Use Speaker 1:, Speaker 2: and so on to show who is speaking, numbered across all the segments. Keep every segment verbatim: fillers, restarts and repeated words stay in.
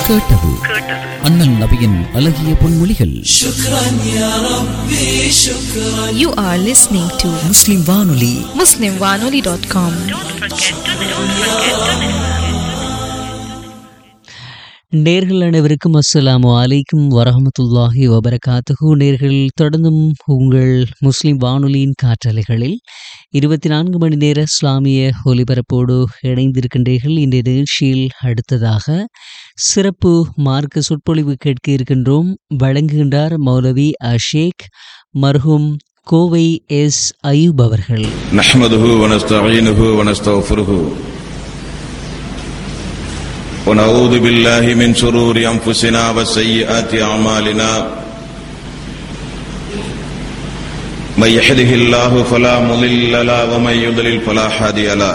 Speaker 1: கேட்டது அண்ணல் நபியின் அழகிய பொன்மொழிகள்.
Speaker 2: You are listening to
Speaker 1: முஸ்லிம் வானொலி
Speaker 2: muslim wanoli dot com.
Speaker 3: நேர்கள் அனைவருக்கும் அஸ்ஸலாமு அலைக்கும் வரஹமத்துல்லாஹி வபரகாத்துஹு. நேர்கள் தொடர்ந்தும் உங்கள் முஸ்லிம் வானொலியின் காற்றலைகளில் இருபத்தி நான்கு மணி நேர இஸ்லாமிய ஒலிபரப்போடு இணைந்திருக்கின்றீர்கள். இந்த நிகழ்ச்சியில் அடுத்ததாக சிறப்பு மார்க்க சொற்பொழிவு கேட்க இருக்கின்றோம். வழங்குகின்றார் மௌலவி அஷேக் மர்ஹூம் கோவை எஸ் அயூப் அவர்கள்.
Speaker 4: நஹ்மதுஹு வ நஸ்தஈனுஹு வ நஸ்தக்ஃபிருஹு ونعوذ بالله من شرور أنفسنا وسيئات أعمالنا من يهده الله فلا مضل له ومن يضلل فلا هادي له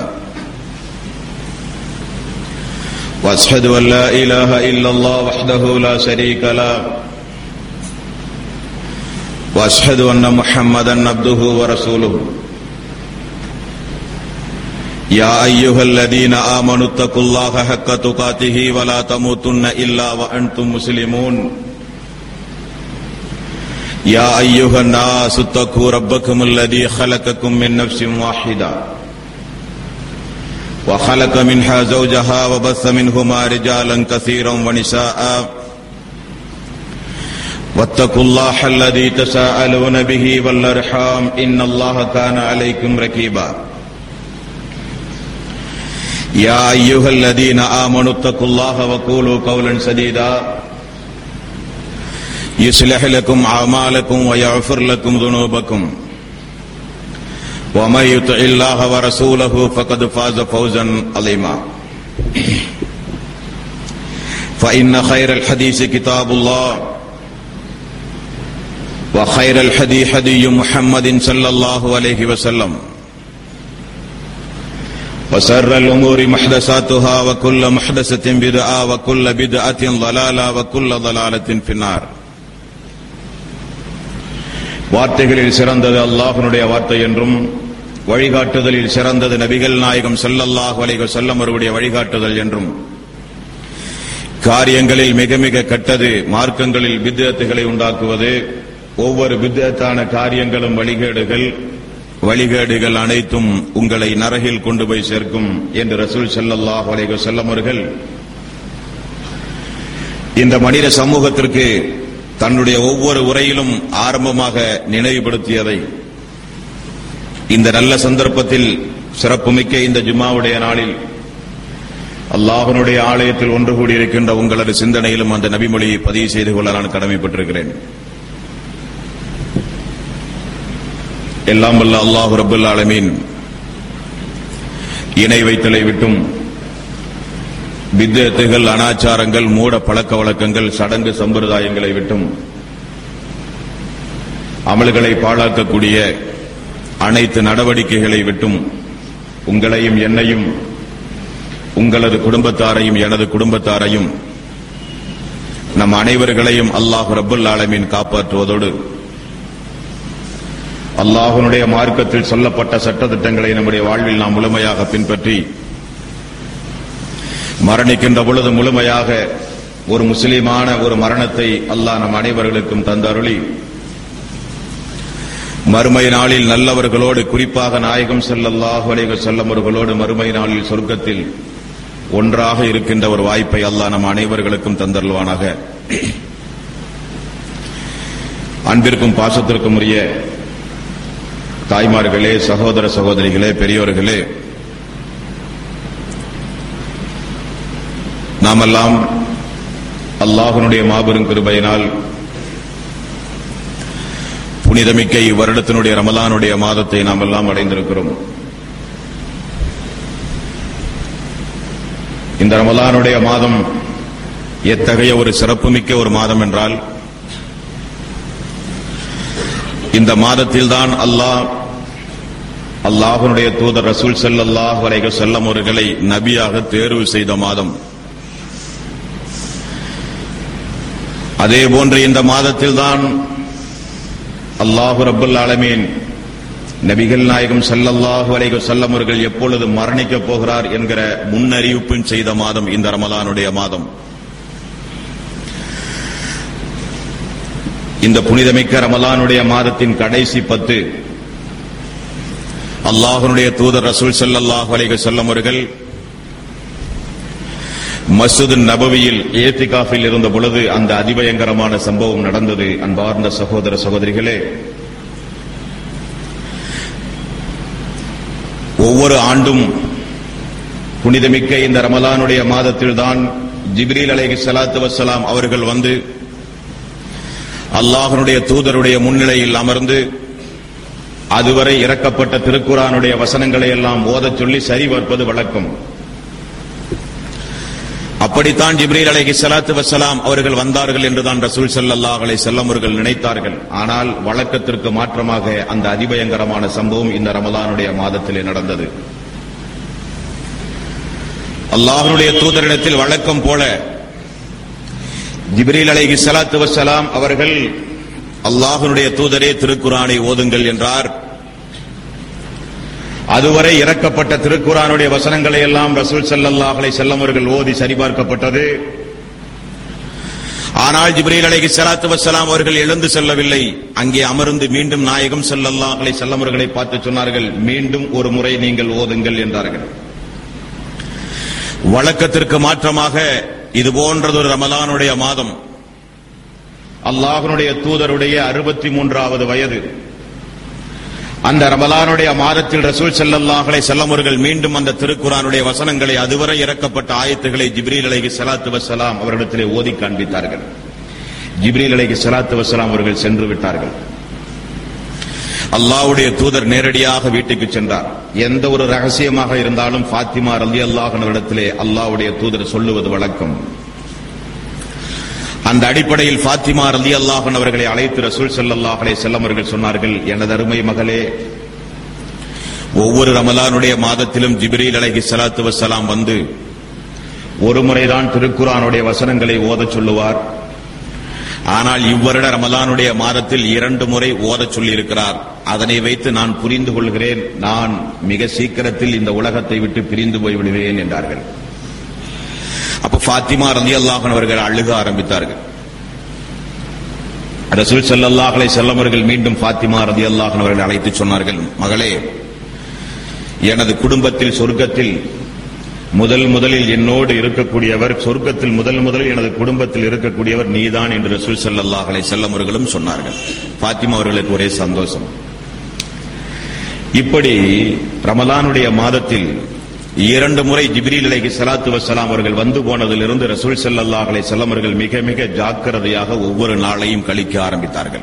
Speaker 4: وأشهد أن لا إله إلا الله وحده لا شريك له وأشهد أن محمدا عبده ورسوله يا أيها الذين آمنوا اتقوا الله حق تقاته ولا تموتن إلا وأنتم مسلمون يا أيها الناس اتقوا ربكم الذي خلقكم من نفس واحدة وخلق منها زوجها وبث منهما رجالا كثيرا ونساء واتقوا الله الذي تساءلون به والأرحام إن الله كان عليكم رقيبا يا أيها الذين آمنوا اتقوا الله وقولوا قولا سديدا يصلح لكم أعمالكم ويغفر لكم ذنوبكم ومن يطع الله ورسوله فقد فاز فوزا عظيما فإن خير الحديث كتاب الله وخير الهدي هدي محمد صلى الله عليه وسلم وشر الأمور محدثاتها وكل محدثة بدعة وكل بدعة ضلالة وكل ضلالة في النار. வார்த்தைகளில் சிறந்தது அல்லாஹ்வுடைய வார்த்தை என்றும் வழிகாட்டுதலில் சிறந்தது நபிகள் நாயகம் ஸல்லல்லாஹு அலைஹி வஸல்லம் அவர்களுடைய வழிகாட்டுதல் என்றும் காரியங்களில் மிக மிக கெட்டது மார்க்கங்களில் பித்அத்துகளை உண்டாக்குவது, ஒவ்வொரு பித்அத்தான காரியங்களும் வழிகேடுகள், வழிகேடுகள் அனைத்தும் உங்களை நரகில் கொண்டு போய் சேர்க்கும் என்று ரசூல் ஸல்லல்லாஹு அலைஹி வஸல்லம் அவர்கள் இந்த மனித சமூகத்திற்கு தன்னுடைய ஒவ்வொரு உரையிலும் ஆரம்பமாக நினைவுபடுத்தியதை இந்த நல்ல சந்தர்ப்பத்தில் சிறப்புமிக்க இந்த ஜும்மாவுடைய நாளில் அல்லாஹ்வுடைய ஆலயத்தில் ஒன்று கூடியிருக்கின்ற உங்களது சிந்தனையிலும் அந்த நபிமொழியை பதிவு செய்து கொள்ள நான் கடமைப்பட்டிருக்கிறேன். எல்லாம் வல்ல அல்லாஹ் ரப்பல் ஆலமீன் இணை வைத்தலை விட்டும் பித்அத்துகள், அனாச்சாரங்கள், மூட பழக்க வழக்கங்கள், சடங்கு சம்பிரதாயங்களை விட்டும் அமல்களை பாழாக்கக்கூடிய அனைத்து நடவடிக்கைகளை விட்டும் உங்களையும் என்னையும் உங்களது குடும்பத்தாரையும் எனது குடும்பத்தாரையும் நம் அனைவர்களையும் அல்லாஹ் ரப்பல் ஆலமீன் காப்பாற்றுவதோடு அல்லாஹ்வுடைய மார்க்கத்தில் சொல்லப்பட்ட சட்டதிட்டங்களை நம்முடைய வாழ்வில் நாம் முழுமையாக பின்பற்றி மரணிக்கின்ற பொழுது முழுமையாக ஒரு முஸ்லிமான ஒரு மரணத்தை அல்லாஹ் நம் அனைவர்களுக்கும் தந்தருளி மறுமை நாளில் நல்லவர்களோடு, குறிப்பாக நாயகம் ஸல்லல்லாஹு அலைஹி வஸல்லம் அவர்களோடு மறுமை நாளில் சொர்க்கத்தில் ஒன்றாக இருக்கின்ற ஒரு வாய்ப்பை அல்லாஹ் நம் அனைவர்களுக்கும் தந்தருள்வானாக. அன்பிற்கும் பாசத்திற்கும் உரிய தாய்மார்களே, சகோதர சகோதரிகளே, பெரியோர்களே, நாமெல்லாம் அல்லாஹ்வுடைய மாபெரும் கிருபையினால் புனிதமிக்க இவ்வருடத்தினுடைய ரமலானுடைய மாதத்தை நாம் எல்லாம் அடைந்திருக்கிறோம். இந்த ரமலானுடைய மாதம் எத்தகைய ஒரு சிறப்புமிக்க ஒரு மாதம் என்றால், இந்த மாதத்தில்தான் அல்லாஹ் அல்லாஹ்வுடைய தூதர் ரசூல் ஸல்லல்லாஹு அலைஹி வஸல்லம் அவர்களை நபியாக தேர்வு செய்த மாதம். அதே போன்று இந்த மாதத்தில்தான் அல்லாஹ் ரப்பல் ஆலமீன் நபிகள் நாயகம் ஸல்லல்லாஹு அலைஹி வஸல்லம் அவர்கள் எப்பொழுது மரணிக்கப் போகிறார் என்கிற முன்னறிவிப்பும் செய்த மாதம் இந்த ரமலானுடைய மாதம். இந்த புனிதமிக்க ரமலானுடைய மாதத்தின் கடைசி பத்து அல்லாஹ்வுடைய தூதர் ரசூல் ஸல்லல்லாஹு அலைஹி வஸல்லம் அவர்கள் மஸ்ஜிது நபவியில் இஅ்திகாஃபில் இருந்த பொழுது அந்த அதிபயங்கரமான சம்பவம் நடந்தது. அன்பார்ந்த சகோதர சகோதரிகளே, ஒவ்வொரு ஆண்டும் புனிதமிக்க இந்த ரமலானுடைய மாதத்தில்தான் ஜிப்ரீல் அலைஹிஸ்ஸலாத்து வஸ்ஸலாம் அவர்கள் வந்து அல்லாஹ்வுடைய தூதருடைய முன்னிலையில் அமர்ந்து அதுவரை இறக்கப்பட்ட திருக்குர்ஆனுடைய வசனங்களை எல்லாம் ஓதச் சொல்லி சரிபார்ப்பது வழக்கம். அப்படித்தான் ஜிப்ரீல் அலைஹிஸ்ஸலாத்து வஸ்ஸலாம் அவர்கள் வந்தார்கள் என்றுதான் ரசூல் ஸல்லல்லாஹு அலைஹி வஸல்லம் அவர்கள் நினைத்தார்கள். ஆனால் வழக்கத்திற்கு மாற்றமாக அந்த அதிபயங்கரமான சம்பவம் இந்த ரமலானுடைய மாதத்திலே நடந்தது. அல்லாஹ்வுடைய தூதரிடத்தில் வழக்கம் போல ஜிப்ரீல் அலைஹிஸ்ஸலாத்து வஸ்ஸலாம் அவர்கள் அல்லாஹ்வுடைய தூதரே திருக்குர்ஆனை ஓதுங்கள் என்றார். அதுவரை இறக்கப்பட்ட திருக்குர்ஆனுடைய வசனங்களை எல்லாம் ரசூல் ஸல்லல்லாஹு அலைஹி வஸல்லம் அவர்கள் ஓதி சரிபார்க்கப்பட்டது. ஆனால் ஜிப்ரீல் அலைஹிஸ்ஸலாத்து வஸ்ஸலாம் அவர்கள் எழுந்து செல்லவில்லை. அங்கே அமர்ந்து மீண்டும் நாயகம் ஸல்லல்லாஹு அலைஹி வஸல்லம் அவர்களை பார்த்து சொன்னார்கள், மீண்டும் ஒரு முறை நீங்கள் ஓதுங்கள் என்றார்கள். வழக்கத்திற்கு மாற்றமாக இது போன்றதொரு ரமலானுடைய மாதம், அல்லாஹ்வுடைய தூதருடைய அறுபத்தி மூன்றாவது வயது, அந்த ரமலானுடைய மாதத்தில் ரசூல் ஸல்லல்லாஹு அலைஹி வஸல்லம் அவர்கள் மீண்டும் அந்த திருக்குர்ஆனுடைய வசனங்களை அதுவரை இறக்கப்பட்ட ஆயத்துகளை ஜிப்ரீல் அலைஹிஸ்ஸலாத்து வஸ்ஸலாம் அவரிடத்திலே ஓதி காண்பித்தார்கள். ஜிப்ரீல் அலைஹிஸ்ஸலாத்து வஸ்ஸலாம் அவர்கள் சென்று விட்டார்கள். அல்லாஹ்வுடைய தூதர் நேரடியாக வீட்டுக்கு சென்றார். எந்த ஒரு ரகசியமாக இருந்தாலும் ஃபாத்திமா ரலியல்லாஹு அன்ஹாவிடத்திலே அல்லாஹ்வுடைய தூதர் சொல்லுவது வழக்கம். அந்த அடிப்படையில் ஃபாத்திமா ரலியல்லாஹு அன்ஹா அவர்களை அழைத்து ரசூல் ஸல்லல்லாஹு அலைஹி வஸல்லம் அவர்கள் சொன்னார்கள், எனது அருமை மகளே, ஒவ்வொரு ரமலானுடைய மாதத்திலும் ஜிப்ரீல் அலைஹிஸ்ஸலாத்து வஸ்ஸலாம் வந்து ஒரு முறைதான் திருக்குர்ஆனுடைய வசனங்களை ஓதச் சொல்லுவார். ஆனால் இவ்வருட ரமலானுடைய மாதத்தில் இரண்டு முறை ஓதச் சொல்லியிருக்கிறார். அதனை வைத்து நான் புரிந்து கொள்கிறேன், நான் மிக சீக்கிரத்தில் இந்த உலகத்தை விட்டு பிரிந்து போய்விடுவேன் என்றார்கள். அப்ப ஃபாத்திமா ரலியல்லாஹு அன்ஹா அவர்கள் அழுக ஆரம்பித்தார்கள். ரசூல் ஸல்லல்லாஹு அலைஹி வஸல்லம் அவர்கள் மீண்டும் ஃபாத்திமா ரலியல்லாஹு அன்ஹா அவர்களை அழைத்து சொன்னார்கள், மகளே, எனது குடும்பத்தில் சொர்க்கத்தில் முதல் முதலில் என்னோடு இருக்கக்கூடியவர், சொர்க்கத்தில் முதல் முதலில் எனது குடும்பத்தில் இருக்கக்கூடியவர் நீதான் என்று ரசூல் ஸல்லல்லாஹு அலைஹி வஸல்லம் அவர்களும் சொன்னார்கள். ஃபாத்திமா அவர்களுக்கு ஒரே சந்தோஷம். இப்படி ரமலானுடைய மாதத்தில் இரண்டு முறை ஜிப்ரீல் அலைஹிஸ்ஸலாத்து வஸ்ஸலாம் அவர்கள் வந்து போனதிலிருந்து ரசூல் ஸல்லல்லாஹு அலைஹி வஸல்லம் அவர்கள் மிக மிக ஜாக்கிரதையாக ஒவ்வொரு நாளையும் கழிக்க ஆரம்பித்தார்கள்.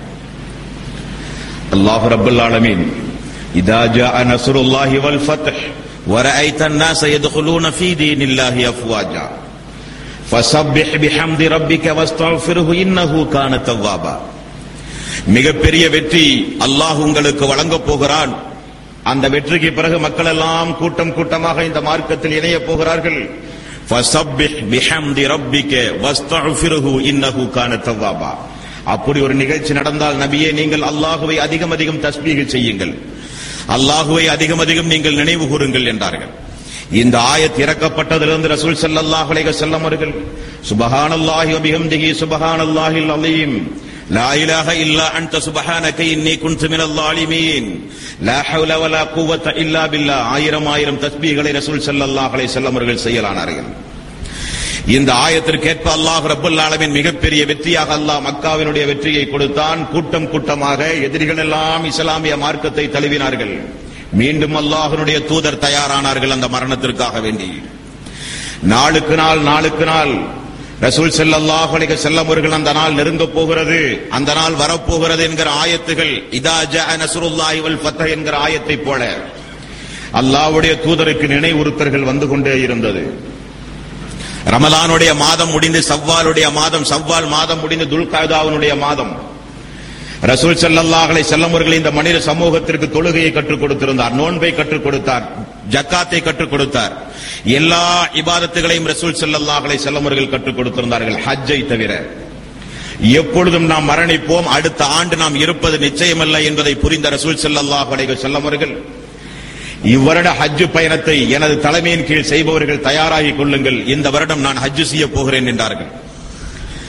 Speaker 4: அல்லாஹ் ரப்பல் ஆலமீன் இதா ஜாஅ நஸ்ருல்லாஹி வல் ஃபத்ஹ் வரஅய்த الناس يدخلون في دين الله افواجا فسبح بحمد ربك واستغفره انه كان توابا. மிகப்பெரிய வெற்றி அல்லாஹ் உங்களுக்கு வழங்கப் போகிறான். அந்த வெற்றிக்கு பிறகு மக்கள் எல்லாம் கூட்டம் கூட்டமாக இந்த மார்க்கத்தில் இணைய போகிறார்கள். ஃபஸப்பிஹ் பிஹம்தி ரப்பிக வஸ்தக்ஃபிருஹு இன்னஹு கான தவ்வாபா. அப்படி ஒரு நிகழ்ச்சி நடந்தால் நபியே, நீங்கள் அல்லாஹ்வை அதிகம் அதிகம் தஸ்பீஹ் செய்யுங்கள், அல்லாஹ்வை அதிகம் அதிகம் நீங்கள் நினைவு கூறுங்கள் என்றார்கள். இந்த ஆயத் இறக்கப்பட்டதிலிருந்து ரசூல் ஸல்லல்லாஹு அலைஹி வஸல்லம் அவர்கள் சுப்ஹானல்லாஹி வ பிஹம்திஹி சுப்ஹானல்லாஹில் அலீம் லா இலாஹ இல்லா அன்த சுப்ஹானக இன்னி குன்து மினல் ஸாலிமீன் லா ஹவ்ல வலா குவத்த இல்லா பில்லாஹ் ஆயிரம் ஆயிரம் தஸ்பீஹ்களை ரசூல் ஸல்லல்லாஹு அலைஹி வஸல்லம் அவர்கள் செய்யலானார்கள். இந்த ஆயத்திற்கேற்ப அல்லாஹ் ரப்பல் ஆலமீன் மிகப்பெரிய வெற்றியாக அல்லாஹ் மக்காவினுடைய வெற்றியை கொடுத்தான். கூட்டம் கூட்டமாக எதிரிகள் எல்லாம் இஸ்லாமிய மார்க்கத்தை தழுவினார்கள். மீண்டும் அல்லாஹ்வுடைய தூதர் தயாரானார்கள் அந்த மரணத்திற்காக வேண்டி. நாளுக்கு நாள் நாளுக்கு நாள் ரசூல் ஸல்லல்லாஹு அலைஹி வஸல்லம் அவர்கள் அந்த நாள் நெருங்கப் போகிறது, அந்த நாள் வரப்போகிறது என்கிற ஆயத்துகள் இதா ஜாஅ நஸ்ருல்லாஹி வல் ஃபத்ஹ் என்கிற ஆயத்தை போல அல்லாஹ்வுடைய தூதருக்கு நினைவுறுத்தல்கள் வந்து கொண்டே இருந்தது. ரமலானுடைய மாதம் முடிந்து சவ்வாலுடைய மாதம், சவ்வால் மாதம் முடிந்து துல்காதாவுடைய மாதம். ரசூல் ஸல்லல்லாஹு அலைஹி வஸல்லம் அவர்கள் இந்த மனித சமூகத்திற்கு தொழுகையை கற்றுக் கொடுத்திருந்தார், நோன்பை கற்றுக் கொடுத்தார், ஜக்காத்தை கற்றுக் கொடுத்தார். எல்லா இபாதத்துகளையும் ரசூல் ஸல்லல்லாஹு அலைஹி வஸல்லம் அவர்கள் கற்றுக் கொடுத்திருந்தார்கள், ஹஜ்ஜை தவிர. எப்பொழுதும் நாம் மரணிப்போம், அடுத்த ஆண்டு நாம் இருப்பது நிச்சயமல்ல என்பதை புரிந்த ரசூல் ஸல்லல்லாஹு அலைஹி வஸல்லம் அவர்கள் இவ்வருட ஹஜ் பயணத்தை எனது தலைமையின் கீழ் செய்பவர்கள் தயாராகிக் கொள்ளுங்கள், இந்த வருடம் நான் ஹஜ் செய்ய போகிறேன் என்றார்கள்.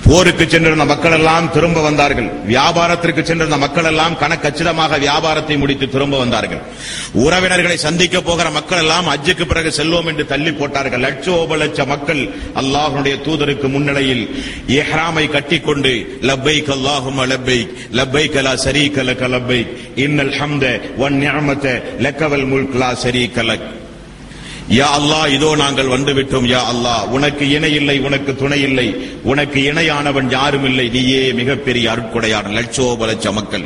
Speaker 4: போருக்கு சென்றிருந்த மக்கள் எல்லாம் திரும்ப வந்தார்கள். வியாபாரத்திற்கு சென்றிருந்த மக்கள் எல்லாம் கணக்கச்சிதமாக வியாபாரத்தை முடித்து திரும்ப வந்தார்கள். உறவினர்களை சந்திக்க போகிற மக்கள் எல்லாம் ஹஜ்ஜுக்கு பிறகு செல்வோம் என்று தள்ளி போட்டார்கள். லட்சோப லட்ச மக்கள் அல்லாஹ்வுடைய தூதருக்கு முன்னிலையில் இஹ்ராமை கட்டிக்கொண்டு லப்பைக் அல்லாஹும்ம லப்பைக் லப்பைக் லா ஷரீக லக லப்பைக் இன்னல் ஹம்த வன் நிஅமத லக்கவல் முல்க் லா ஷரீக லக். யா அல்லாஹ், இதோ நாங்கள் வந்து விட்டோம். யா அல்லாஹ், உனக்கு இணை இல்லை, உனக்கு துணை இல்லை, உனக்கு இணையானவன் யாரும் இல்லை, நீயே மிகப்பெரிய அருட்கொடையாளன். லட்சோப லட்ச மக்கள்.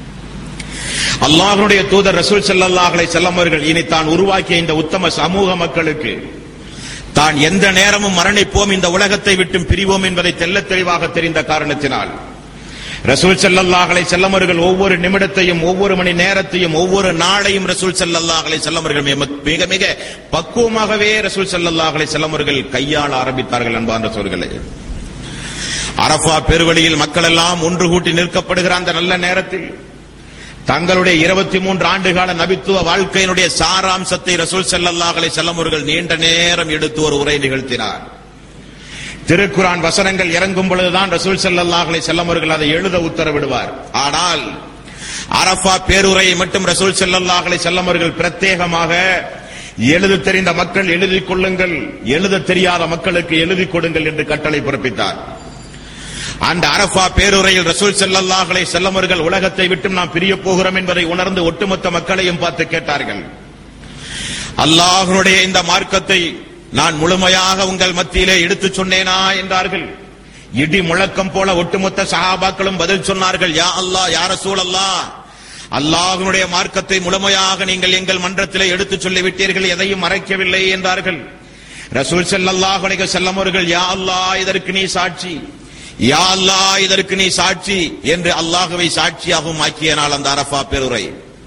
Speaker 4: அல்லாஹ்வுடைய தூதர் ரசூல் ஸல்லல்லாஹு அலைஹி வஸல்லம் அவர்கள் இனி தான் உருவாக்கிய இந்த உத்தம சமூக மக்களுக்கு தான் எந்த நேரமும் மரணிப்போம், இந்த உலகத்தை விட்டு பிரிவோம் என்பதை தெள்ளத் தெளிவாக தெரிந்த காரணத்தினால் ரசூல் ஸல்லல்லாஹு அலைஹி வஸல்லம் அவர்கள் ஒவ்வொரு நிமிடத்தையும், ஒவ்வொரு மணி நேரத்தையும், ஒவ்வொரு நாளையும் ரசூல் ஸல்லல்லாஹு அலைஹி வஸல்லம் அவர்கள் மிக மிக பக்குவமாகவே ரசூல் ஸல்லல்லாஹு அலைஹி வஸல்லம் அவர்கள் கையாள ஆரம்பித்தார்கள். அன்பார்ந்த சகோதரர்களே, அரஃபா பெருவழியில் மக்கள் எல்லாம் ஒன்று கூட்டி நிற்கப்படுகிற அந்த நல்ல நேரத்தில் தங்களுடைய இருபத்தி மூன்று ஆண்டுகால நபித்துவ வாழ்க்கையினுடைய சாராம்சத்தை ரசூல் ஸல்லல்லாஹு அலைஹி வஸல்லம் அவர்கள் நீண்ட நேரம் எடுத்து ஒரு உரை நிகழ்த்தினார். திருக்குர்ஆன் வசனங்கள் இறங்கும் பொழுதுதான் ரசூல் ஸல்லல்லாஹு அலைஹி வஸல்லம் அவர்கள் அதை எழுத உத்தரவிடுவார். ஆனால் அரஃபா பேருரையை மட்டும் ரசூல் ஸல்லல்லாஹு அலைஹி வஸல்லம் அவர்கள் பிரத்யேகமாக எழுத தெரிந்த மக்கள் எழுதிக் கொள்ளுங்கள், எழுத தெரியாத மக்களுக்கு எழுதிக் கொடுங்கள் என்று கட்டளை பிறப்பித்தார். அந்த அரஃபா பேருரையில் ரசூல் ஸல்லல்லாஹு அலைஹி வஸல்லம் அவர்கள் உலகத்தை விட்டு நாம் பிரிய போகிறோம் என்பதை உணர்ந்து ஒட்டுமொத்த மக்களையும் பார்த்து கேட்டார்கள், அல்லாஹ்வுடைய இந்த மார்க்கத்தை நான் முழுமையாக உங்கள் மத்தியிலே எடுத்துச் சொன்னேனா என்றார்கள். இடி முழக்கம் போல ஒட்டுமொத்த சஹாபாக்களும் பதில் சொன்னார்கள், யா அல்லாஹ், யா ரசூலல்லாஹ், அல்லாஹ்வுடைய மார்க்கத்தை முழுமையாக நீங்கள் எங்கள் மன்றத்திலே எடுத்துச் சொல்லிவிட்டீர்கள், எதையும் மறைக்கவில்லை என்றார்கள். ரசூல் ஸல்லல்லாஹு அலைஹி வஸல்லம் அவர்கள், யா அல்லாஹ், இதற்கு நீ சாட்சி, யா அல்லாஹ், இதற்கு நீ சாட்சி என்று அல்லாஹ்வை சாட்சியாகவும் ஆக்கியனால் அந்த அரஃபா பேருரை.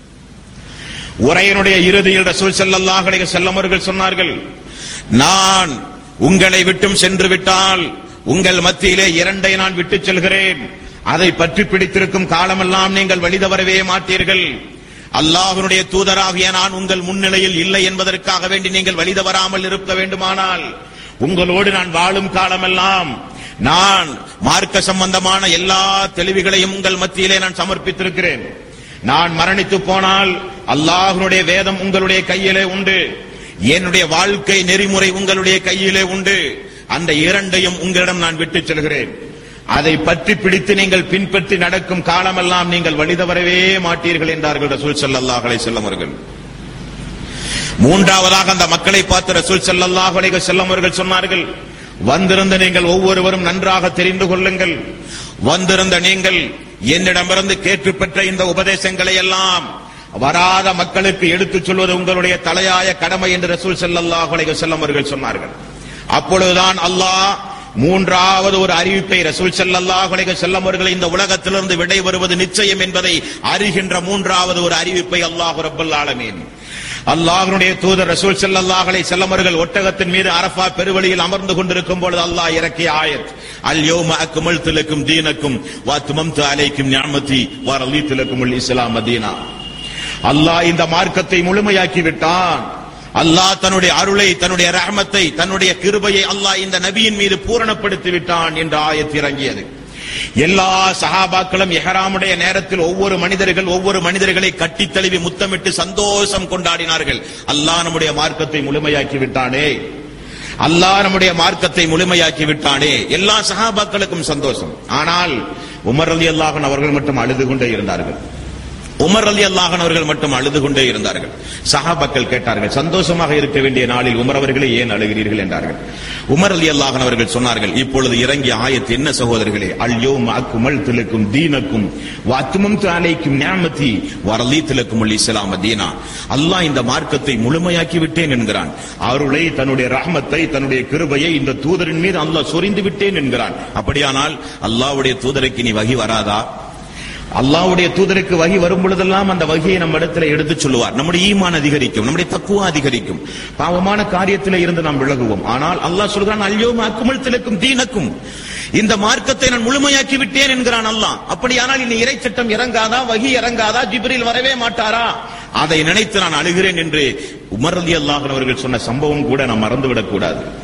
Speaker 4: உரையினுடைய இறுதியில் ரசூல் ஸல்லல்லாஹு அலைஹி வஸல்லம் அவர்கள் சொன்னார்கள், நான் உங்களை விட்டும் சென்று விட்டால் உங்கள் மத்தியிலே இரண்டை நான் விட்டுச் செல்கிறேன், அதை பற்றி பிடித்திருக்கும் காலமெல்லாம் நீங்கள் வழிதவரவே மாட்டீர்கள். அல்லாஹ்வுடைய தூதராகிய நான் உங்கள் முன்னிலையில் இல்லை என்பதற்காக வேண்டி நீங்கள் வழிதவராமல் இருக்க வேண்டுமானால் உங்களோடு நான் வாழும் காலமெல்லாம் நான் மார்க்க சம்பந்தமான எல்லா தெளிவுகளையும் உங்கள் மத்தியிலே நான் சமர்ப்பித்திருக்கிறேன். நான் மரணித்து போனால் அல்லாஹ்வுடைய வேதம் உங்களுடைய கையிலே உண்டு, என்னுடைய வாழ்க்கை நெறிமுறை உங்களுடைய கையிலே உண்டு. அந்த இரண்டையும் உங்களிடம் நான் விட்டுச் செல்கிறேன். அதை பற்றி பிடித்து நீங்கள் பின்பற்றி நடக்கும் காலமெல்லாம் நீங்கள் வழிதவரவே மாட்டீர்கள் என்றார்கள் ரசூல் ஸல்லல்லாஹு அலைஹி வஸல்லம் அவர்கள். மூன்றாவதாக அந்த மக்களை பார்த்து ரசூல் ஸல்லல்லாஹு அலைஹி வஸல்லம் அவர்கள் சொன்னார்கள், வந்திருந்த நீங்கள் ஒவ்வொருவரும் நன்றாக தெரிந்து கொள்ளுங்கள், வந்திருந்த நீங்கள் என்னிடமிருந்து கேட்டு பெற்ற இந்த உபதேசங்களை எல்லாம் வராத மக்களுக்கு எடுத்துச் சொல்வது உங்களுடைய தலையாய கடமை என்று ரசூல் ஸல்லல்லாஹு அலைஹி வஸல்லம் அவர்கள் சொன்னார்கள். அப்பொழுதுதான் அல்லாஹ் மூன்றாவது ஒரு அறிவிப்பை ரசூல் ஸல்லல்லாஹு அலைஹி வஸல்லம் அவர்கள் இந்த உலகத்திலிருந்து விடை வருவது நிச்சயம் என்பதை அறிகின்ற மூன்றாவது ஒரு அறிவிப்பை அல்லாஹ் ரப்பல் ஆலமீன், அல்லாஹ்வுடைய தூதர் ரசூல் ஸல்லல்லாஹு அலைஹி வஸல்லம் அவர்கள் ஒட்டகத்தின் மீது அரஃபா பெருவழியில் அமர்ந்து கொண்டிருக்கும் பொழுது அல்லாஹ் இறக்கிய ஆயத், அல் யௌம அக்மல்து லக்கும் தீனக்கும் வ அத்மம்து அலைக்கும் நிஅமதி வ ரலீது லக்குமுல் இஸ்லாம் தீனா. அல்லாஹ் இந்த மார்க்கத்தை முழுமையாக்கி விட்டான். அல்லாஹ் தன்னுடைய அருளை, தன்னுடைய ரஹ்மத்தை, தன்னுடைய கிருபையை அல்லாஹ் இந்த நபியின் மீது பூரணப்படுத்தி விட்டான் என்ற ஆயத் இறங்கியது. எல்லா சஹாபாக்களும் இஹ்ராமுடைய நேரத்தில் ஒவ்வொரு மனிதர்கள் ஒவ்வொரு மனிதர்களை கட்டி தழுவி முத்தமிட்டு சந்தோஷம் கொண்டாடினார்கள். அல்லாஹ் நம்முடைய மார்க்கத்தை முழுமையாக்கி விட்டானே, அல்லாஹ் நம்முடைய மார்க்கத்தை முழுமையாக்கி விட்டானே. எல்லா சஹாபாக்களுக்கும் சந்தோஷம். ஆனால் உமர் ரலியல்லாஹு அன்ஹு அவர்கள் மட்டும் அழுது கொண்டே இருந்தார்கள். உமர் ரலியல்லாஹு அன்ஹு அவர்கள் மட்டும் அழுது கொண்டே இருந்தார்கள். சஹாபாக்கள் கேட்டார்கள், சந்தோஷமாக இருக்க வேண்டிய நாளில் உமர் அவர்களே ஏன் அழுகிறீர்கள் என்றார்கள். உமர் ரலியல்லாஹு அன்ஹு அவர்கள் சொன்னார்கள், இப்பொழுது இறங்கிய ஆயத் என்ன சகோதரர்களே, அல் யௌம அக்மல்து லக்கும் தீனக்கும் வ அத்மம்து அலைக்கும் நிஅமதி வ ரலீது லக்குமுல் இஸ்லாம் தீனா. அல்லாஹ் இந்த மார்க்கத்தை முழுமையாக்கி விட்டேன் என்கிறான். அருளை, தன்னுடைய ரஹ்மத்தை, தன்னுடைய கிருபையை இந்த தூதரின் மீது அல்லாஹ் சொரிந்து விட்டேன் என்கிறான். அப்படியானால் அல்லாஹ்வுடைய தூதருக்கு நீ வஹி வராதா? அல்லாஹ்வுடைய தூதருக்கு வஹி வரும் பொழுதெல்லாம் அந்த வஹியை நம்ம இடத்துல எடுத்துச் சொல்லுவார். நம்முடைய ஈமான் அதிகரிக்கும், நம்முடைய தக்வா அதிகரிக்கும், பாவமான காரியத்திலே இருந்து நாம் விலகுவோம். ஆனால் அல்லாஹ் சொல்கிறான், அல் யௌம அக்மல்து லக்கும் தீனக்கும், இந்த மார்க்கத்தை நான் முழுமையாக்கி விட்டேன் என்கிறான் அல்லாஹ். அப்படியானால் இனி இறை சட்டம் இறங்காதா, வஹி இறங்காதா, ஜிப்ரீல் வரவே மாட்டாரா? அதை நினைத்து நான் அழுகிறேன் என்று உமர் ரலியல்லாஹு அன்ஹு அவர்கள் சொன்ன சம்பவம் கூட நாம் மறந்துவிடக் கூடாது.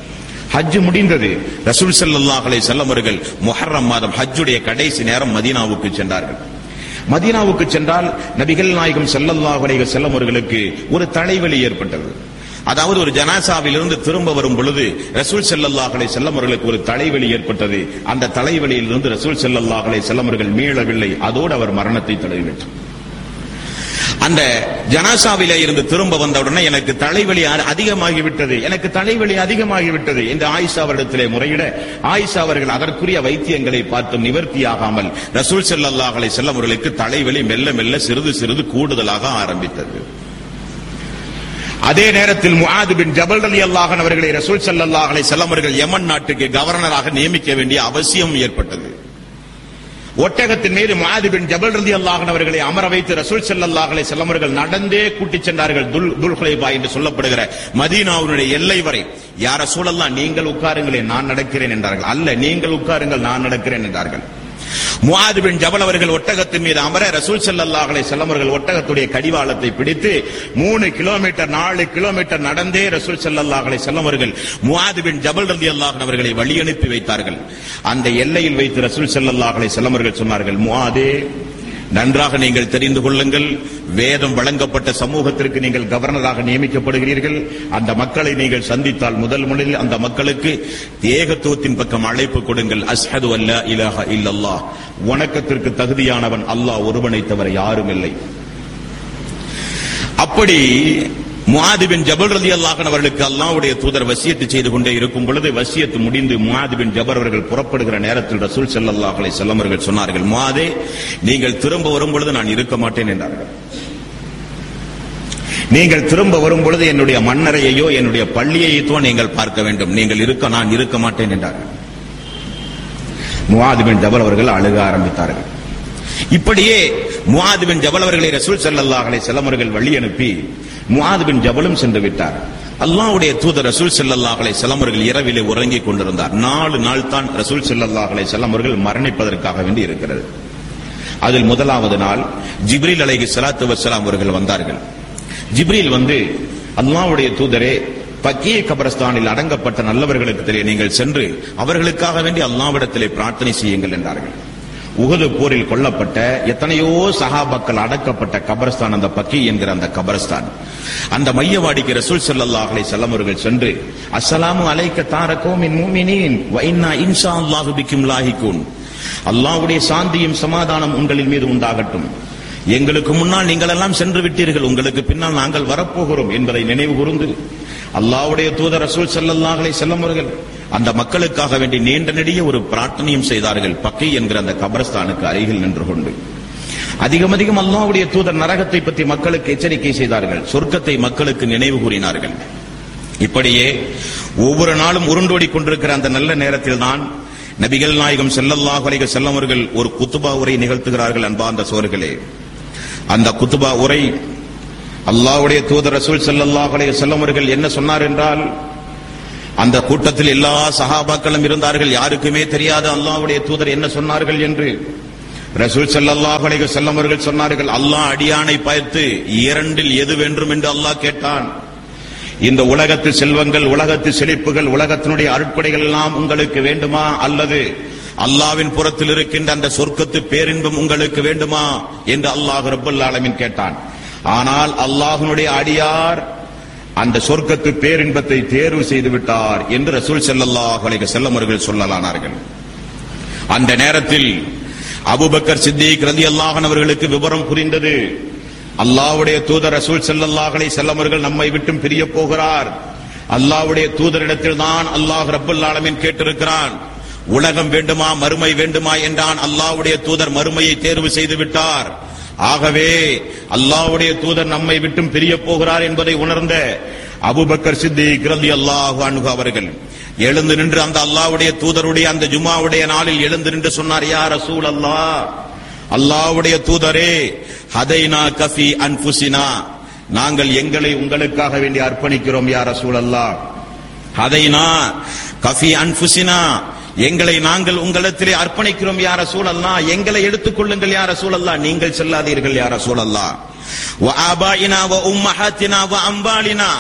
Speaker 4: ஹஜ் முடிந்தது. ரசூல் ஸல்லல்லாஹு அலைஹி வஸல்லம் அவர்கள் முஹர்ரம் மாதம் ஹஜ்ஜுடைய கடைசி நேரம் மதீனாவுக்கு சென்றார்கள். மதீனாவுக்கு சென்றால் நபிகள் நாயகம் ஸல்லல்லாஹு அலைஹி வஸல்லம் அவர்களுக்கு ஒரு தலைவலி ஏற்பட்டது. அதாவது ஒரு ஜனாசாவிலிருந்து திரும்ப வரும் பொழுது ரசூல் ஸல்லல்லாஹு அலைஹி வஸல்லம் அவர்களுக்கு ஒரு தலைவலி ஏற்பட்டது. அந்த தலைவலியிலிருந்து ரசூல் ஸல்லல்லாஹு அலைஹி வஸல்லம் அவர்கள் மீளவில்லை. அதோடு அவர் மரணத்தை தழுவிவிட்டார். அந்த ஜனாசாவிலே இருந்து திரும்ப வந்தவுடனே எனக்கு தலைவலி அதிகமாகிவிட்டது, எனக்கு தலைவலி அதிகமாகிவிட்டது என்று ஆயிஷா அவரிடத்திலே முறையிட, ஆயிஷா அவர்கள் அதற்குரிய வைத்தியங்களை பார்த்தும் நிவர்த்தியாகாமல் ரசூல் ஸல்லல்லாஹு அலைஹி வஸல்லம் அவர்களுக்கு தலைவலி மெல்ல மெல்ல சிறிது சிறிது கூடுதலாக ஆரம்பித்தது. அதே நேரத்தில் முஆத் பின் ஜபல் ரலியல்லாஹு அன்ஹு அவர்களை ரசூல் ஸல்லல்லாஹு அலைஹி வஸல்லம் அவர்கள் யமன் நாட்டுக்கு கவர்னராக நியமிக்க வேண்டிய அவசியம் ஏற்பட்டது. ஒட்டகத்தின் மீது முஆத் பின் ஜபல் ரலியல்லாஹு அன்ஹு அவர்களை அமர வைத்து ரசூல் ஸல்லல்லாஹு அலைஹி வஸல்லம் அவர்கள் நடந்தே கூட்டிச் சென்றார்கள் துல் துல்ஹுலைபா என்று சொல்லப்படுகிற மதீனாவுடைய எல்லை வரை. யா ரசூலல்லாஹ், நீங்கள் உட்காருங்களே, நான் நடக்கிறேன் என்றார்கள். அல்ல, நீங்கள் உட்காருங்கள், நான் நடக்கிறேன் என்றார்கள். முஆத் பின் ஜபல் அவர்கள் ஒட்டகத்தின் மீது அமர ரசூல் ஸல்லல்லாஹு அலைஹி வஸல்லம் அவர்கள் ஒட்டகத்துடைய கடிவாளத்தை பிடித்து மூணு கிலோமீட்டர் நாலு கிலோமீட்டர் நடந்தே ரசூல் ஸல்லல்லாஹு அலைஹி வஸல்லம் அவர்கள் முஆத் பின் ஜபல் ரலியல்லாஹு அன்ஹு அவர்களை வழி அனுப்பி வைத்தார்கள். அந்த எல்லையில் வைத்து ரசூல் ஸல்லல்லாஹு அலைஹி வஸல்லம் அவர்கள் சொன்னார்கள், முஆதே, நன்றாக நீங்கள் தெரிந்து கொள்ளுங்கள், வேதம் வழங்கப்பட்ட சமூகத்திற்கு நீங்கள் கவர்னராக நியமிக்கப்படுகிறீர்கள். அந்த மக்களை நீங்கள் சந்தித்தால் முதல் முறையில் அந்த மக்களுக்கு ஏகத்துவத்தின் பக்கம் அழைப்பு கொடுங்கள். அஸ்ஹது அல்லா இலாஹா இல்லல்லாஹ், வணக்கத்திற்கு தகுதியானவன் அல்லாஹ் ஒருவனை தவிர யாரும் இல்லை. அப்படி முஆத் பின் ஜபல் ரலியல்லாஹு அன்ஹு அவர்களுக்கு அல்லாஹ்வுடைய தூதர் வசியத்து செய்து கொண்டே இருக்கும் பொழுது வசியத்து முடிந்து முஆத் பின் ஜபல் அவர்கள் புறப்படுகிற நேரத்தில் ரசூல் ஸல்லல்லாஹு அலைஹி வஸல்லம் அவர்கள் சொன்னார்கள், முஆதே, நீங்கள் திரும்ப வரும் பொழுது நான் இருக்க மாட்டேன் என்றார்கள். நீங்கள் திரும்ப வரும் பொழுது என்னுடைய மன்னரையோ என்னுடைய பள்ளியையோ நீங்கள் பார்க்க வேண்டும், நீங்கள் இருக்க நான் இருக்க மாட்டேன் என்றார்கள். முஆத் பின் ஜபல் அவர்கள் அழுக ஆரம்பித்தார்கள். இப்படியே முஆத் பின் ஜபல் அவர்களை ரசூல் ஸல்லல்லாஹு அலைஹி வஸல்லம் அவர்கள் வழி அனுப்பி முஆத் பின் ஜபலும் சென்று விட்டார். அல்லாஹ்வுடைய தூதர் ரசூல் ஸல்லல்லாஹு அலைஹி வஸல்லம் அவர்கள் இரவிலே உறங்கிக் கொண்டிருந்தார். நாலு நாள் தான் ரசூல் ஸல்லல்லாஹு அலைஹி வஸல்லம் அவர்கள் மரணிப்பதற்காக வேண்டி இருக்கிறது. அதில் முதலாவது நாள் ஜிப்ரீல் அலைஹி ஸலாத்து வஸ்ஸலாம் அவர்கள் வந்தார்கள். ஜிப்ரீல் வந்து, அல்லாஹ்வுடைய தூதரே, பக்கீ கபரஸ்தானில் அடங்கப்பட்ட நல்லவர்களுக்கு நீங்கள் சென்று அவர்களுக்காக வேண்டி அல்லாஹ்விடத்திலே பிரார்த்தனை செய்யுங்கள் என்றார்கள். உஹது போரில் கொல்லப்பட்ட எத்தனையோ சஹாபாக்கள் அடக்கப்பட்ட கபரஸ்தான் அந்த பக்கி என்கிற அந்த கபரஸ்தான். அந்த மையவாடிக்கு ரசூல் ஸல்லல்லாஹு அலைஹி வஸல்லம் அவர்கள் சென்று, அஸ்ஸலாமு அலைக்க தார கௌமின் முஃமினீன் வ இன்னா இன்ஷா அல்லாஹு பிக்கும் லாஹிகூன், அல்லாஹ்வுடைய சாந்தியும் சமாதானம் உங்களின் மீது உண்டாகட்டும். எங்களுக்கு முன்னால் நீங்கள் எல்லாம் சென்று விட்டீர்கள், உங்களுக்கு பின்னால் நாங்கள் வரப்போகிறோம் என்பதை நினைவு கூர்ந்து அல்லாஹ்வுடைய தூதர் ரசூல் ஸல்லல்லாஹு அலைஹி வஸல்லம் அவர்கள் அந்த மக்களுக்காக வேண்டி நீண்ட நெடிய ஒரு பிரார்த்தனையும் செய்தார்கள். பக்கி என்கிற அந்த கபரஸ்தானுக்கு அருகில் நின்று கொண்டு அதிகம் அதிகம் அல்லாஹ்வுடைய தூதர் நரகத்தை பற்றி மக்களுக்கு எச்சரிக்கை செய்தார்கள், சொர்க்கத்தை மக்களுக்கு நினைவு கூறினார்கள். இப்படியே ஒவ்வொரு நாளும் உருண்டோடி கொண்டிருக்கிற அந்த நல்ல நேரத்தில் தான் நபிகள் நாயகம் ஸல்லல்லாஹு அலைஹி வஸல்லம் அவர்கள் ஒரு குத்துபா உரை நிகழ்த்துகிறார்கள். அன்பார்ந்த சோர்களே, அந்த குத்துபா உரை அல்லாஹ்வுடைய தூதர் ரசூல் ஸல்லல்லாஹு அலைஹி வஸல்லம் அவர்கள் என்ன சொன்னார் என்றால், அந்த கூட்டத்தில் எல்லா சஹாபாக்களும் இருந்தார்கள். யாருக்குமே தெரியாது அல்லாஹ்வுடைய தூதர் என்ன சொன்னார்கள் என்று. ரசூல் ஸல்லல்லாஹு அலைஹி வஸல்லம் அவர்கள் சொன்னார்கள், அல்லாஹ் அடியானை பார்த்து இரண்டில் எது வேண்டும் என்று அல்லாஹ் கேட்டான். இந்த உலகத்து செல்வங்கள், உலகத்து செழிப்புகள், உலகத்தினுடைய அருட்கொடைகள் எல்லாம் உங்களுக்கு வேண்டுமா, அல்லது அல்லாஹ்வின் புறத்தில் இருக்கின்ற அந்த சொர்க்கத்து பேரின்பம் உங்களுக்கு வேண்டுமா என்று அல்லாஹ் ரப்பல் ஆலமீன் கேட்டான். ஆனால் அல்லாஹ்வுடைய அடியார் அந்த சொர்க்கத்து பேரின்பத்தை தேர்வு செய்து விட்டார் என்று ரசூல் ஸல்லல்லாஹு அலைஹி வஸல்லம் அவர்கள் சொல்லலானார்கள். அந்த நேரத்தில் அபூபக்கர் சித்திக் ரலியல்லாஹு அன்ஹு அவர்களுக்கு விவரம் புரிந்தது. அல்லாஹ்வுடைய தூதர் ரசூல் ஸல்லல்லாஹு அலைஹி வஸல்லம் அவர்கள் நம்மை விட்டும் பிரிய போகிறார். அல்லாஹ்வுடைய தூதரிடத்தில் தான் அல்லாஹ் ரப்பல் ஆலமீன் கேட்டிருக்கிறான், உலகம் வேண்டுமா மறுமை வேண்டுமா என்றான். அல்லாஹ்வுடைய தூதர் மறுமையை தேர்வு செய்து விட்டார். ஆகவே அல்லாஹ்வுடைய தூதர் நம்மை விட்டும் பிரிய போகிறார் என்பதை உணர்ந்த அபூபக்கர் சித்திக் ரலியல்லாஹு அன்ஹு அவர்கள் எழுந்து நின்று அந்த அல்லாஹ்வுடைய தூதருடைய அந்த ஜுமாவுடைய நாளில் எழுந்து நின்று சொன்னார், யா ரசூலல்லாஹ், அல்லாஹ்வுடைய தூதரே, ஹதைனா கஃபி அன்ஃபுசினா, நாங்கள் எங்களை உங்களுக்காக வேண்டி அர்ப்பணிக்கிறோம் யா ரசூலல்லாஹ். ஹதைனா கஃபி அன்ஃபுசினா, எங்களை நாங்கள் உங்களிடத்திலே அர்ப்பணிக்கிறோம் யா ரசூலல்லாஹ், எங்களை எடுத்துக் கொள்ளுங்கள் யா ரசூலல்லாஹ், நீங்கள் செல்லாதீர்கள் யா ரசூலல்லாஹ். வ ஆபாயினா வ உம்மஹாத்தினா வ அம்வாலினா,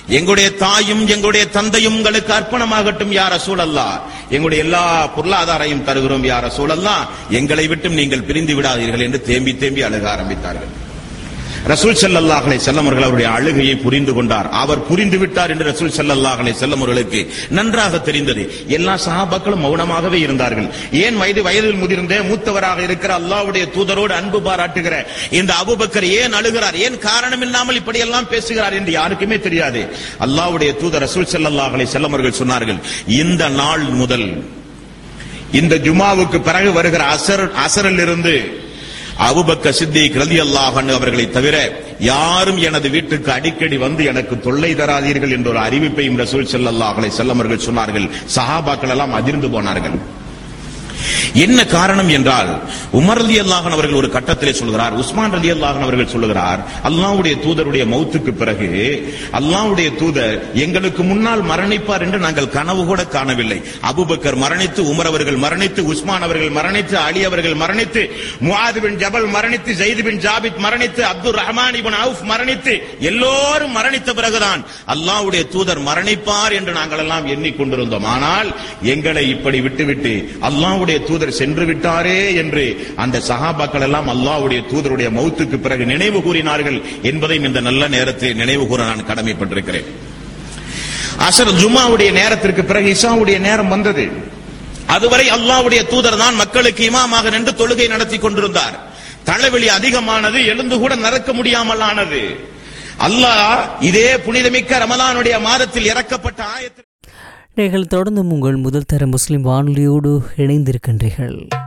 Speaker 4: எங்களுடைய தாயும் எங்களுடைய தந்தையும் உங்களுக்கு அர்ப்பணமாகட்டும் யா ரசூலல்லாஹ், எங்களுடைய எல்லா பொருளாதாரையும் தருகிறோம் யா ரசூலல்லாஹ், எங்களை விட்டும் நீங்கள் பிரிந்து விடாதீர்கள் என்று தேம்பி தேம்பி அழுக ஆரம்பித்தார்கள். ரசூல் ஸல்லல்லாஹு அலைஹி வஸல்லம் அவர்கள் அவருடைய அழுகையை புரிந்து கொண்டார். அவர் புரிந்து விட்டார் என்று ரசூல் ஸல்லல்லாஹு அலைஹி வஸல்லம் அவர்களுக்கு நன்றாக தெரிந்தது. எல்லா சஹாபாக்களும் மௌனமாகவே இருந்தார்கள். ஏன் வயது வயதில் முதிர்ந்த மூத்தவராக இருக்கிற அல்லாஹ்வுடைய தூதரோடு அன்பு பாராட்டுகிற இந்த அபூபக்கர் ஏன் அழுகிறார், ஏன் காரணம் இல்லாமல் இப்படி எல்லாம் பேசுகிறார் என்று யாருக்குமே தெரியாது. அல்லாஹ்வுடைய தூதர் ரசூல் ஸல்லல்லாஹு அலைஹி வஸல்லம் அவர்கள் சொன்னார்கள், இந்த நாள் முதல் இந்த ஜுமாவுக்கு பிறகு வருகிற அசர் அசரில் இருந்து அபூபக்கர் சித்திக் ரலியல்லாஹு அன்ஹு அவர்களை தவிர யாரும் எனது வீட்டுக்கு அடிக்கடி வந்து எனக்கு தொல்லை தராதீர்கள் என்ற ஒரு அறிவிப்பையும் ரசூல் ஸல்லல்லாஹு அலைஹி வஸல்லம் அவர்கள் சொன்னார்கள். சஹாபாக்கள் எல்லாம் அதிர்ந்து போனார்கள். என்ன காரணம் என்றால், உமர் ரலியல்லாஹு அன்ஹு அவர்கள் ஒரு கட்டத்திலே சொல்கிறார், உஸ்மான் ரலியல்லாஹு அன்ஹு அவர்கள் சொல்லுகிறார், அல்லாஹ்வுடைய தூதருடைய மௌத்துக்கு பிறகு அல்லாஹ்வுடைய தூதர் எங்களுக்கு முன்னால் மரணிப்பார் என்று நாங்கள் கனவு கூட காணவில்லை. அபூபக்கர் மரணித்து, உமர் அவர்கள் மரணித்து, உஸ்மான் அவர்கள் மரணித்து, அலி அவர்கள் மரணித்து, முஆத் பின் ஜபல் மரணித்து, ஸைத் பின் ஜாபித் மரணித்து, அப்துர் ரஹ்மான் இப்னு அவுஃப் மரணித்து, எல்லோரும் மரணித்த பிறகுதான் அல்லாஹ்வுடைய தூதர் மரணிப்பார் என்று நாங்கள் எல்லாம் எண்ணிக்கொண்டிருந்தோம். ஆனால் எங்களை இப்படி விட்டுவிட்டு அல்லாஹ்வுடைய தூதர் சென்று விட்டாரே என்று அந்த சஹாபாக்கள் எல்லாம் அல்லாஹ்வுடைய தூதருடைய மௌத்துக்கு பிறகு நினைவு கூறினார்கள் என்பதையும் இந்த நல்ல நேரத்தில் நினைவு கூற நான் கடமைப்பட்டிருக்கிறேன். அசர் ஜும்மாவுடைய நேரத்திற்கு பிறகு இஷாவுடைய நேரம் வந்தது. அதுவரை அல்லாஹ்வுடைய தூதர் தான் மக்களுக்கு இமாமாக நின்று தொழுகை நடத்தி கொண்டிருந்தார். தலைவலி அதிகமானது, எழுந்து கூட நடக்க முடியாமல் ஆனது. அல்லாஹ் இதே புனிதமிக்க ரமலானுடைய மாதத்தில் இறக்கப்பட்ட ஆயத்தில்
Speaker 3: நீங்கள் தொடர்ந்து உங்கள் முதல் தர முஸ்லிம் வானொலியோடு இணைந்திருக்கின்றீர்கள்.